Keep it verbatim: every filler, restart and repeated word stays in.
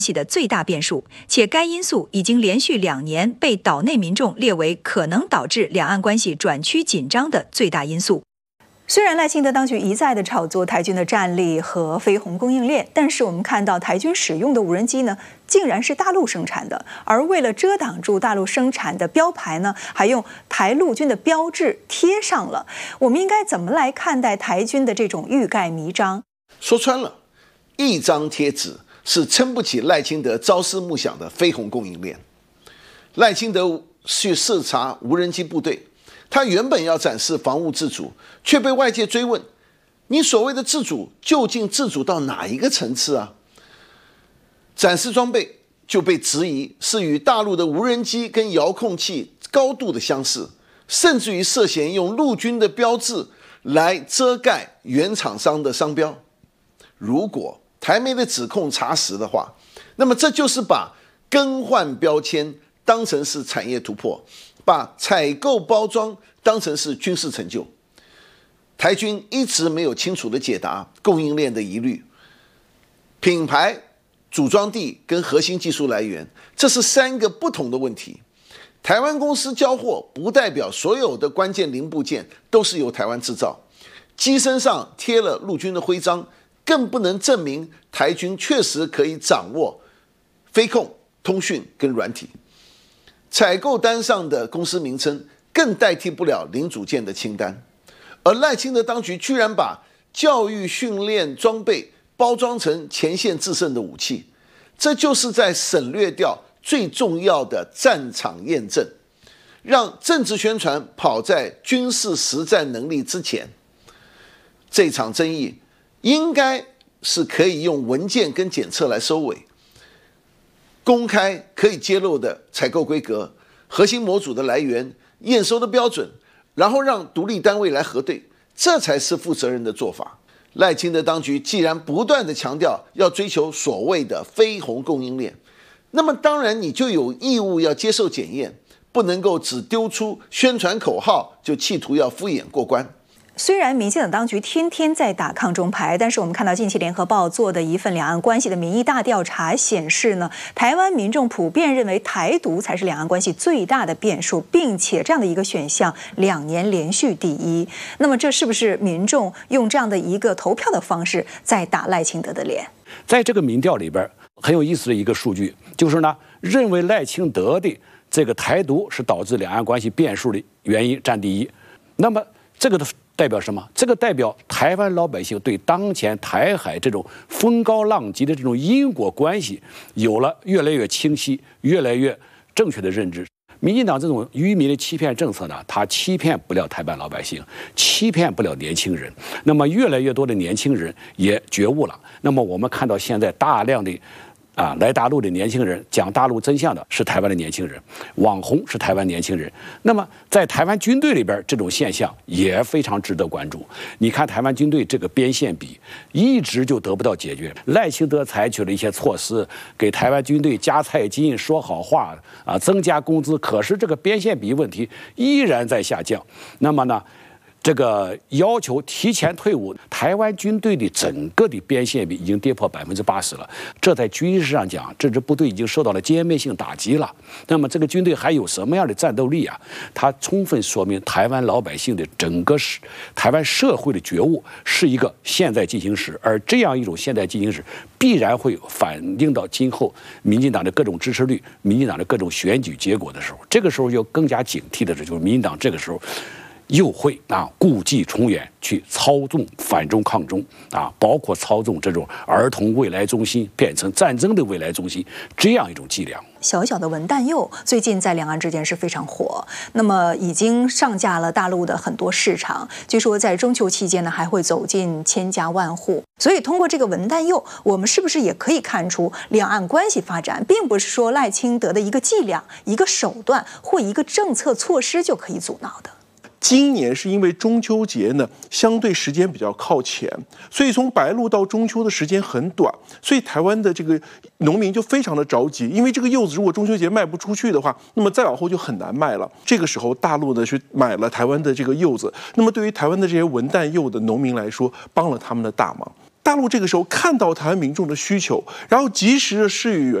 系的最大变数，且该因素已经连续两年被岛内民众列为可能导致两岸关系转趋紧张的最大因素。虽然赖清德当局一再的炒作台军的战力和飞鸿供应链，但是我们看到台军使用的无人机呢，竟然是大陆生产的，而为了遮挡住大陆生产的标牌呢，还用台陆军的标志贴上了。我们应该怎么来看待台军的这种欲盖弥彰？ 说穿了，一张贴纸是撑不起赖清德朝思暮想的飞鸿供应链。赖清德去视察无人机部队，他原本要展示防务自主，却被外界追问：你所谓的自主究竟自主到哪一个层次啊？展示装备就被质疑是与大陆的无人机跟遥控器高度的相似，甚至于涉嫌用陆军的标志来遮盖原厂商的商标。如果台媒的指控查实的话，那么这就是把更换标签当成是产业突破，把采购包装当成是军事成就。台军一直没有清楚的解答供应链的疑虑，品牌、组装地跟核心技术来源，这是三个不同的问题。台湾公司交货不代表所有的关键零部件都是由台湾制造，机身上贴了陆军的徽章，更不能证明台军确实可以掌握飞控、通讯跟软体。采购单上的公司名称更代替不了零组件的清单，而赖清德当局居然把教育训练装备包装成前线制胜的武器，这就是在省略掉最重要的战场验证，让政治宣传跑在军事实战能力之前。这场争议应该是可以用文件跟检测来收尾，公开可以揭露的采购规格、核心模组的来源、验收的标准，然后让独立单位来核对，这才是负责任的做法。赖清德当局既然不断的强调要追求所谓的飞鸿供应链，那么当然你就有义务要接受检验，不能够只丢出宣传口号就企图要敷衍过关。 虽然民进党当局天天在打抗中牌，但是我们看到近期联合报做的一份两岸关系的民意大调查显示呢，台湾民众普遍认为台独才是两岸关系最大的变数，并且这样的一个选项两年连续第一。那么这是不是民众用这样的一个投票的方式在打赖清德的脸？ 在这个民调里边很有意思的一个数据，就是呢，认为赖清德的这个台独是导致两岸关系变数的原因占第一。那么这个的代表什么？这个代表台湾老百姓对当前台海这种风高浪急的这种因果关系有了越来越清晰、越来越正确的认知。民进党这种愚民的欺骗政策呢，它欺骗不了台湾老百姓，欺骗不了年轻人。那么越来越多的年轻人也觉悟了。那么我们看到现在大量的啊，来大陆的年轻人，讲大陆真相的是台湾的年轻人，网红是台湾年轻人。那么在台湾军队里边，这种现象也非常值得关注。你看台湾军队这个边线比一直就得不到解决，赖清德采取了一些措施，给台湾军队加菜金、说好话啊，增加工资，可是这个边线比问题依然在下降。那么呢？这个要求提前退伍，台湾军队的整个的边线比已经跌破百分之八十了。这在军事上讲，这支部队已经受到了歼灭性打击了。那么这个军队还有什么样的战斗力啊？它充分说明台湾老百姓的整个是台湾社会的觉悟是一个现在进行时，而这样一种现在进行时必然会反映到今后民进党的各种支持率、民进党的各种选举结果的时候。这个时候要更加警惕的，这就是民进党这个时候又会啊故伎重演，去操纵反中抗中啊，包括操纵这种儿童未来中心变成战争的未来中心这样一种伎俩。 小小的文旦柚最近在两岸之间是非常火，那么已经上架了大陆的很多市场，据说在中秋期间呢还会走进千家万户。所以通过这个文旦柚，我们是不是也可以看出两岸关系发展并不是说赖清德的一个伎俩、一个手段或一个政策措施就可以阻挠的？ 今年是因为中秋节呢，相对时间比较靠前，所以从白露到中秋的时间很短，所以台湾的这个农民就非常的着急，因为这个柚子如果中秋节卖不出去的话，那么再往后就很难卖了。这个时候大陆呢去买了台湾的这个柚子，那么对于台湾的这些文旦柚的农民来说，帮了他们的大忙。 大陆这个时候看到台湾民众的需求，然后及时的施予援